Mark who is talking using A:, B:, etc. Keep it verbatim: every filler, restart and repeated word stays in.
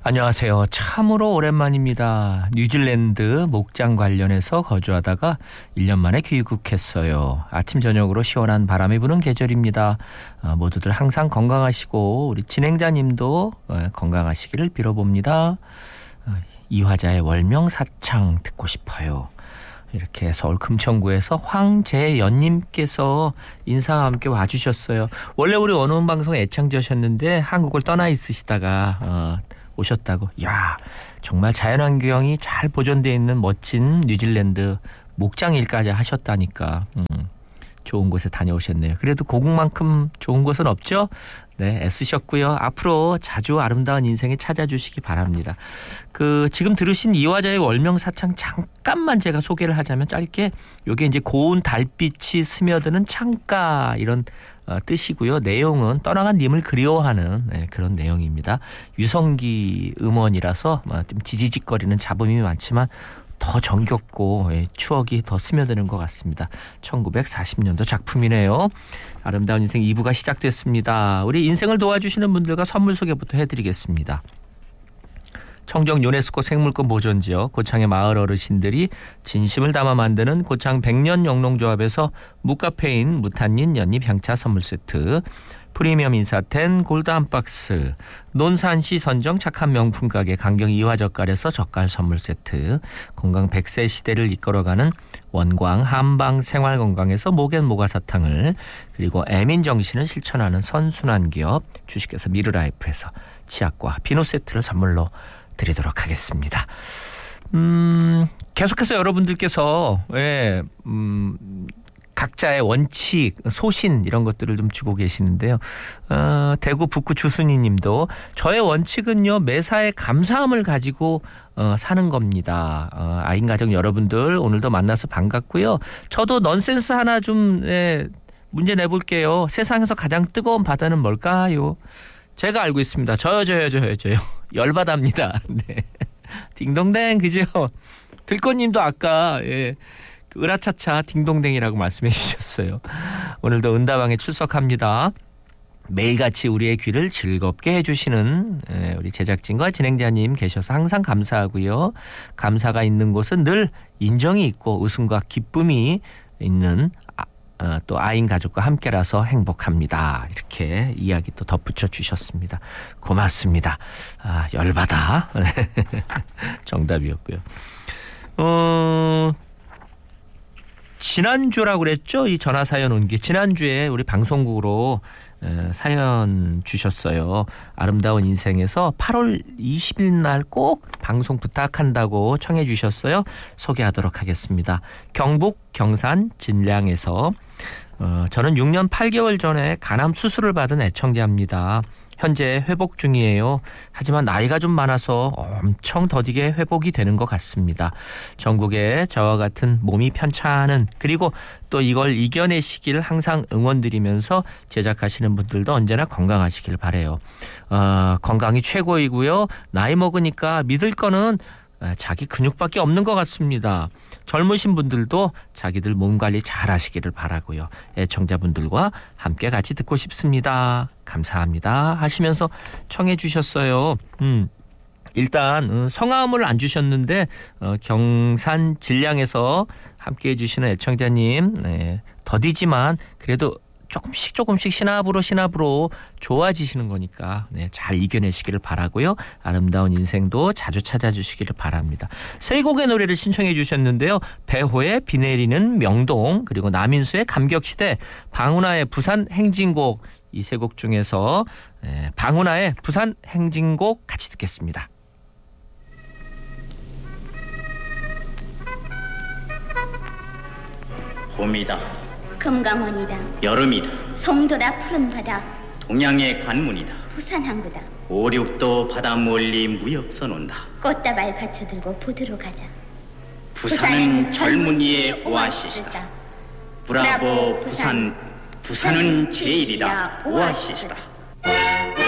A: 안녕하세요. 참으로 오랜만입니다. 뉴질랜드 목장 관련해서 거주하다가 일 년 만에 귀국했어요. 아침 저녁으로 시원한 바람이 부는 계절입니다. 어, 모두들 항상 건강하시고 우리 진행자님도 어, 건강하시기를 빌어봅니다. 어, 이화자의 월명사창 듣고 싶어요. 이렇게 서울 금천구에서 황재연님께서 인사와 함께 와주셨어요. 원래 우리 원어원 방송 애창자셨는데 한국을 떠나 있으시다가 어, 오셨다고. 야, 정말 자연환경이 잘 보존되어 있는 멋진 뉴질랜드 목장일까지 하셨다니까. 음, 좋은 곳에 다녀오셨네요. 그래도 고국만큼 좋은 곳은 없죠? 네, 애쓰셨고요. 앞으로 자주 아름다운 인생에 찾아주시기 바랍니다. 그 지금 들으신 이화자의 월명사창 잠깐만 제가 소개를 하자면 짧게 이게 이제 고운 달빛이 스며드는 창가 이런 어, 뜻이고요. 내용은 떠나간 님을 그리워하는 네, 그런 내용입니다. 유성기 음원이라서 어, 좀 지지직거리는 잡음이 많지만 더 정겹고 예, 추억이 더 스며드는 것 같습니다. 천구백사십 년도 작품이네요. 아름다운 인생 이 부가 시작됐습니다. 우리 인생을 도와주시는 분들과 선물 소개부터 해드리겠습니다. 청정 유네스코 생물권 보존지역 고창의 마을 어르신들이 진심을 담아 만드는 고창 백년 영농조합에서 무카페인 무탄닌 연잎 향차 선물 세트, 프리미엄 인사텐 골드 한 박스, 논산시 선정 착한 명품 가게 강경 이화젓갈에서 젓갈 선물 세트, 건강 백 세 시대를 이끌어가는 원광 한방 생활건강에서 목엔 모가사탕을, 그리고 애민 정신을 실천하는 선순환 기업 주식회사 미르라이프에서 치약과 비누 세트를 선물로 드리도록 하겠습니다. 음, 계속해서 여러분들께서 예, 음, 각자의 원칙, 소신 이런 것들을 좀 주고 계시는데요. 어, 대구 북구 주순이 님도 저의 원칙은요. 매사에 감사함을 가지고 어, 사는 겁니다. 어, 아인 가족 여러분들 오늘도 만나서 반갑고요. 저도 넌센스 하나 좀 예, 문제 내볼게요. 세상에서 가장 뜨거운 바다는 뭘까요? 제가 알고 있습니다. 저요 저요 저요 저요. 열바다입니다. 네. 딩동댕 그죠? 들꽃님도 아까 예. 으라차차 딩동댕이라고 말씀해 주셨어요. 오늘도 은다방에 출석합니다. 매일같이 우리의 귀를 즐겁게 해주시는 우리 제작진과 진행자님 계셔서 항상 감사하고요. 감사가 있는 곳은 늘 인정이 있고 웃음과 기쁨이 있는 어, 또 아인 가족과 함께라서 행복합니다. 이렇게 이야기 또 덧붙여 주셨습니다. 고맙습니다. 아, 열받아. 정답이었고요. 어... 지난주라고 그랬죠? 이 전화 사연 온 게 지난주에 우리 방송국으로 사연 주셨어요. 아름다운 인생에서 팔월 이십일 날 꼭 방송 부탁한다고 청해 주셨어요. 소개하도록 하겠습니다. 경북 경산 진량에서 어, 저는 육 년 팔 개월 전에 간암 수술을 받은 애청자입니다. 현재 회복 중이에요. 하지만 나이가 좀 많아서 엄청 더디게 회복이 되는 것 같습니다. 전국에 저와 같은 몸이 편찮은 그리고 또 이걸 이겨내시길 항상 응원드리면서 제작하시는 분들도 언제나 건강하시길 바라요. 어, 건강이 최고이고요. 나이 먹으니까 믿을 거는 자기 근육밖에 없는 것 같습니다. 젊으신 분들도 자기들 몸 관리 잘 하시기를 바라고요. 애청자분들과 함께 같이 듣고 싶습니다. 감사합니다 하시면서 청해 주셨어요. 음, 일단 성함을 안 주셨는데 어, 경산 진량에서 함께 해주시는 애청자님 네, 더디지만 그래도 조금씩 조금씩 시나브로 시나브로 좋아지시는 거니까 네, 잘 이겨내시기를 바라고요. 아름다운 인생도 자주 찾아주시기를 바랍니다. 세 곡의 노래를 신청해 주셨는데요. 배호의 비 내리는 명동, 그리고 남인수의 감격시대, 방훈아의 부산 행진곡, 이 세 곡 중에서 네, 방훈아의 부산 행진곡 같이 듣겠습니다.
B: 봄이다.
C: 금강원이다.
B: 여름이다.
C: 송도라 푸른 바다.
B: 동양의 관문이다.
C: 부산 항구다.
B: 오륙도 바다 멀리 무역선 온다.
C: 꽃다발 받쳐들고 보드로 가자.
B: 부산은 젊은이의 오아시스다. 브라보 부산, 부산은 제일이다 오아시스다.